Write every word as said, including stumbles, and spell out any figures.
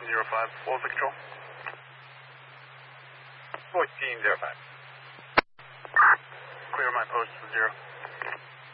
zero five. What was the control? fourteen zero five. Clear my post for zero.